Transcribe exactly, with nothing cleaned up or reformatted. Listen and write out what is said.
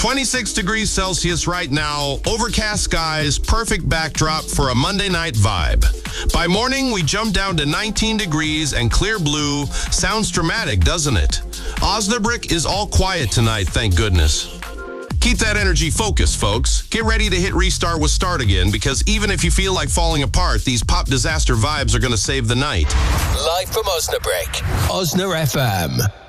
twenty-six degrees Celsius right now, overcast skies, perfect backdrop for a Monday night vibe. By morning, we jump down to nineteen degrees and clear blue. Sounds dramatic, doesn't it? Osnabrück is all quiet tonight, thank goodness. Keep that energy focused, folks. Get ready to hit restart with Start Again, because even if you feel like falling apart, these pop disaster vibes are going to save the night. Live from Osnabrück, Osna F M.